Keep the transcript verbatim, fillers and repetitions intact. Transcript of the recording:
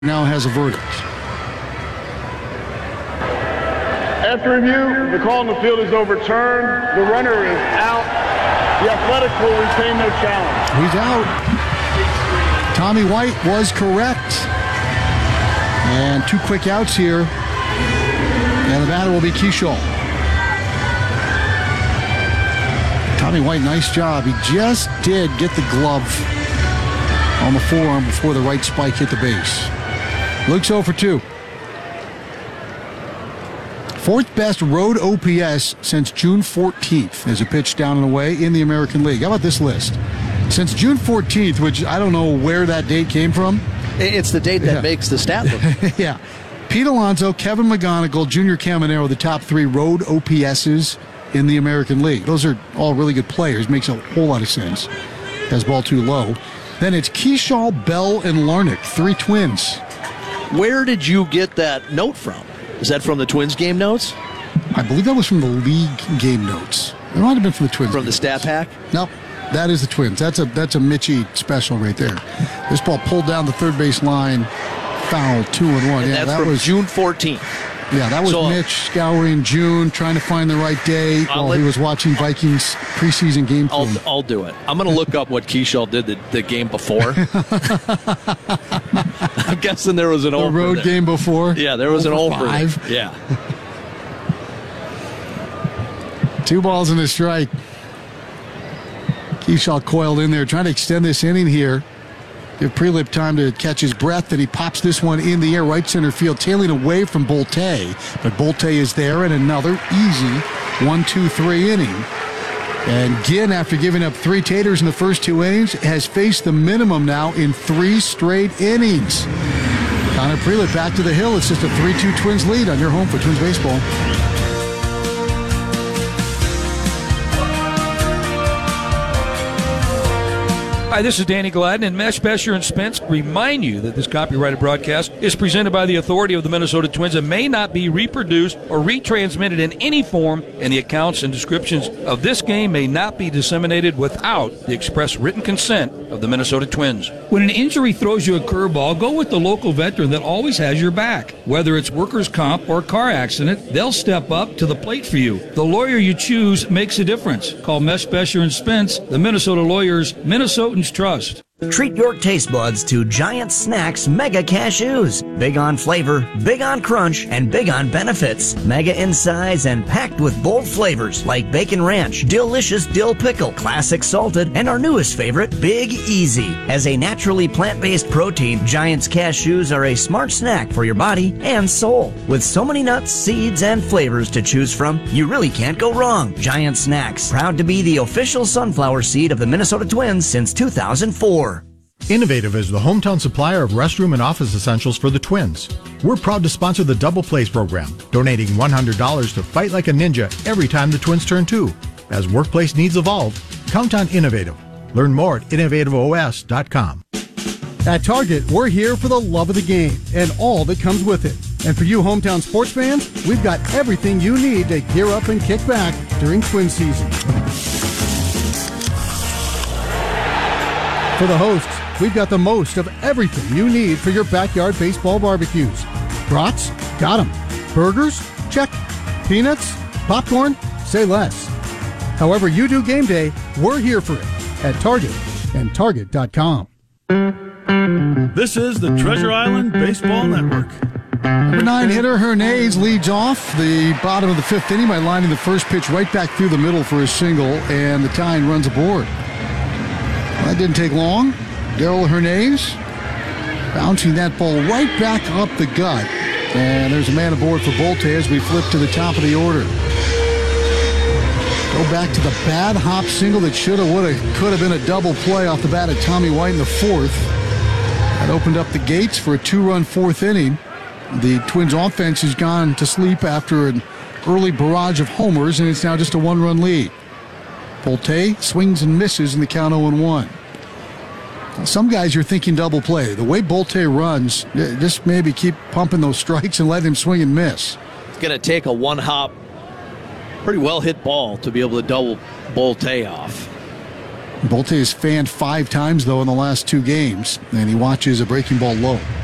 Now has a verdict. After review, the call on the field is overturned. The runner is out. The Athletics will retain their challenge. He's out. Tommy White was correct. And two quick outs here. And the batter will be Keyshaw. Tommy White, nice job. He just did get the glove on the forearm before the right spike hit the base. Luke's oh for two. Fourth best road O P S since June fourteenth as a pitch down and away in the American League. How about this list? Since June fourteenth, which I don't know where that date came from. It's the date that yeah. makes the stat book. yeah. Pete Alonso, Kevin McGonigal, Junior Caminero, the top three road O P S's in the American League. Those are all really good players. Makes a whole lot of sense. Has ball too low. Then it's Keyshaw, Bell, and Larnach, three Twins. Where did you get that note from? Is that from the Twins game notes? I believe that was from the league game notes. It might have been from the Twins. From the stat pack? Nope. That is the Twins. That's a that's a Mitchie special right there. This ball pulled down the third base line, foul, two and one. And yeah, that's that from was June fourteenth. Yeah, that was so, Mitch scouring June, trying to find the right day I'll while let, he was watching Vikings preseason game I'll, film. I'll do it. I'm going to look up what Keyshaw did the, the game before. I'm guessing there was an the over road there. game before. Yeah, there was an over. Five. Yeah. Two balls and a strike. Keyshaw coiled in there, trying to extend this inning here. Give Prelip time to catch his breath, then he pops this one in the air, right center field, tailing away from Bolte. But Bolte is there, and another easy one two three inning. And Ginn, after giving up three taters in the first two innings, has faced the minimum now in three straight innings. Connor Prelip back to the hill. It's just a three two Twins lead on your home for Twins baseball. Hi, this is Danny Gladden, and Mesh, Besher, and Spence remind you that this copyrighted broadcast is presented by the authority of the Minnesota Twins and may not be reproduced or retransmitted in any form, and the accounts and descriptions of this game may not be disseminated without the express written consent of the Minnesota Twins. When an injury throws you a curveball, go with the local veteran that always has your back. Whether it's workers' comp or car accident, they'll step up to the plate for you. The lawyer you choose makes a difference. Call Mesh, Besher, and Spence, the Minnesota lawyers, Minnesotans Trust. Treat your taste buds to Giant Snacks Mega Cashews. Big on flavor, big on crunch, and big on benefits. Mega in size and packed with bold flavors like Bacon Ranch, Delicious Dill Pickle, Classic Salted, and our newest favorite, Big Easy. As a naturally plant-based protein, Giant's Cashews are a smart snack for your body and soul. With so many nuts, seeds, and flavors to choose from, you really can't go wrong. Giant Snacks, proud to be the official sunflower seed of the Minnesota Twins since two thousand four. Innovative is the hometown supplier of restroom and office essentials for the Twins. We're proud to sponsor the Double Plays program, donating one hundred dollars to Fight Like a Ninja every time the Twins turn two. As workplace needs evolve, count on Innovative. Learn more at innovative O S dot com. At Target, we're here for the love of the game and all that comes with it. And for you hometown sports fans, we've got everything you need to gear up and kick back during Twin season. For the hosts, we've got the most of everything you need for your backyard baseball barbecues. Brats? Got 'em. Burgers? Check. Peanuts? Popcorn? Say less. However you do game day, we're here for it at Target and Target dot com. This is the Treasure Island Baseball Network. Number nine hitter Hernandez leads off the bottom of the fifth inning by lining the first pitch right back through the middle for a single, and the tying runs aboard. That didn't take long. Darrell Hernandez bouncing that ball right back up the gut. And there's a man aboard for Bolte as we flip to the top of the order. Go back to the bad hop single that should have, would have, could have been a double play off the bat of Tommy White in the fourth. That opened up the gates for a two-run fourth inning. The Twins offense has gone to sleep after an early barrage of homers, and it's now just a one-run lead. Bolte swings and misses in the count oh and one. Some guys you're thinking double play. The way Bolte runs, just maybe keep pumping those strikes and let him swing and miss. It's going to take a one-hop, pretty well-hit ball to be able to double Bolte off. Bolte has fanned five times, though, in the last two games, and he watches a breaking ball low.